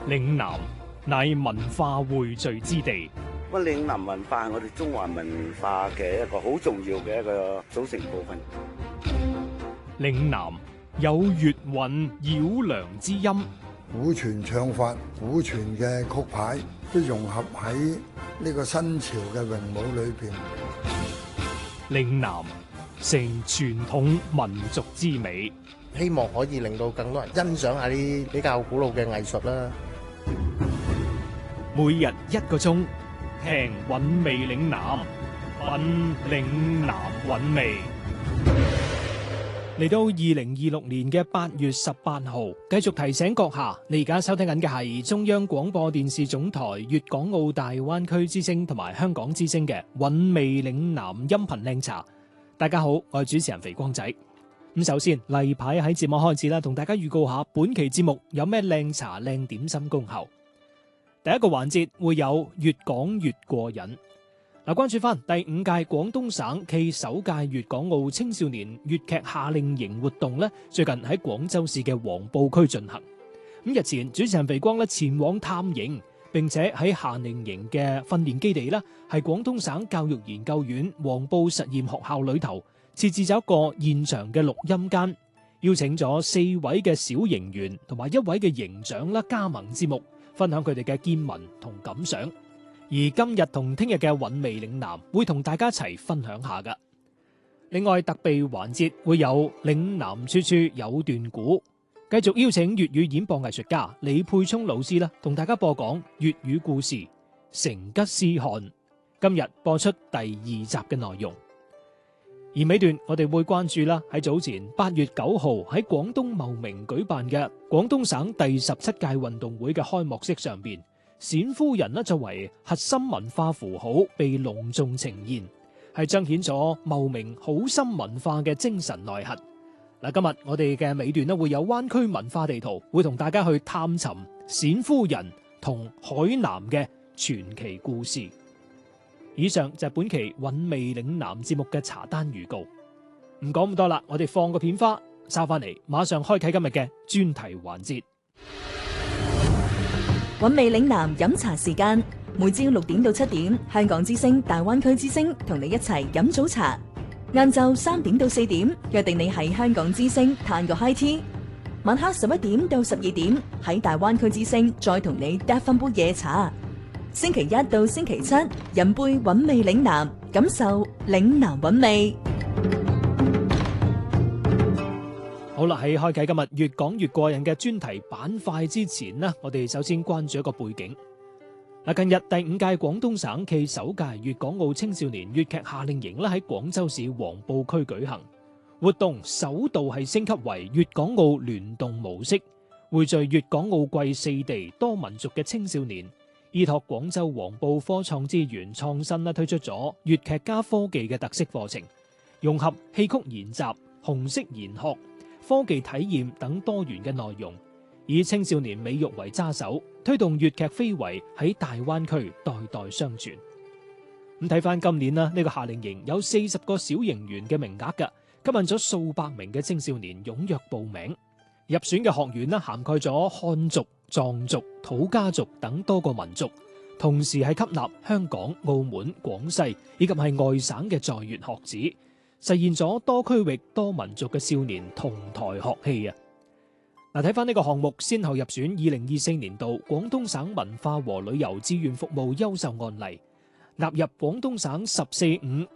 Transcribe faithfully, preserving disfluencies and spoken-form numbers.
嶺南乃文化匯聚之地。 咁嶺南文化係我哋中華文化嘅一個好重要嘅一個組成部分。 嶺南有粵韻繞梁之音， 古傳唱法、古傳嘅曲牌都融合喺呢個新潮嘅詠舞裏邊。 嶺南成傳統民族之美， 希望可以令到更多人欣賞下啲比較古老嘅藝術啦。 每日一個鐘，聽韻味嶺南，品嶺南韻味。嚟到二零二六年嘅八月十八號，繼續提醒閣下，你而家收聽緊嘅係中央廣播電視總台粵港澳大灣區之聲同埋香港之聲嘅韻味嶺南音頻靚茶。大家好，我係主持人肥光仔。咁首先例牌喺節目開始啦，同大家預告下本期節目有咩靚茶靚點心恭候。第一個環節會有越講越過癮。嗱，關注翻第五屆廣東省暨首屆粵港澳青少年粵劇夏令營活動咧，最近喺廣州市嘅黃埔區進行。咁日前主持人肥光咧前往探營，並且喺夏令營嘅訓練基地啦，係廣東省教育研究院黃埔實驗學校裏頭設置咗一個現場嘅錄音間，邀請咗四位嘅小營員同埋一位嘅營長啦加盟節目，分享佢哋嘅見聞同感想。而今日同聽日嘅韻味嶺南會同大家一齊分享下噶。另外特備環節會有嶺南處處有段古，繼續邀請粵語演播藝術家李沛聰老師啦，同大家播講粵語故事《成吉思汗》。今日播出第二集嘅內容。而尾段我哋會關注啦，喺早前八月九號喺廣東茂名舉辦嘅廣東省第十七屆運動會嘅開幕式上邊，冼夫人呢作為核心文化符號被隆重呈現，係彰顯咗茂名好深文化嘅精神內核。嗱，今日我哋嘅尾段呢會有灣區文化地圖，會同大家去探尋冼夫人同海南嘅傳奇故事。以上就係本期韻味嶺南節目嘅茶單預告。唔講咁多啦，我哋放個片花，收翻嚟，馬上開啟今日嘅專題環節。 韻味嶺南飲茶時間，每朝六點到七點，香港之聲、大灣區之聲同你一齊飲早茶。晏晝三點到四點，約定你喺香港之聲嘆個 high tea。晚黑十一點到十二點，喺大灣區之聲再同你嗒翻杯夜茶。星期一到星期七，飲杯韻味嶺南，感受嶺南韻味。 好啦，喺開啟今日越講越過癮嘅專題板塊之前呢，我哋首先關注一個背景。嗱，近日第五屆廣東省暨首屆粵港澳青少年粵劇夏令營咧喺廣州市黃埔區舉行，活動首度係升級為粵港澳聯動模式，匯聚粵港澳貴四地多民族嘅青少年。依託廣州黃埔科創資源創新咧，推出咗粵劇加科技嘅特色課程，融合戲曲研習、紅色研學、科技體驗等多元嘅內容，以青少年美育為揸手，推動粵劇非遺喺大灣區代代相傳。咁睇翻今年啦，呢個夏令營有四十個小營員嘅名額㗎，吸引咗數百名嘅青少年踴躍報名。入選嘅學員啦，涵蓋咗漢族、藏族、土家族等多個民族，同時係吸納香港、澳門、廣西以及係外省嘅在粵學子，實現咗多區域多民族嘅少年同台學戲啊！嗱，睇翻呢個項目，先後入選二零二四年度廣東省文化和旅遊志願服務優秀案例，納入廣東省十四五